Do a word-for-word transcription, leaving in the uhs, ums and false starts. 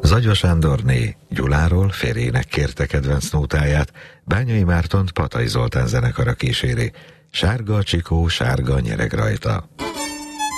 Zagyva Sándorné Gyuláról férjének kérte kedvenc nótáját, Bányai Mártont Patay Zoltán zenekara kíséri. Sárga a csikó, sárga nyereg rajta.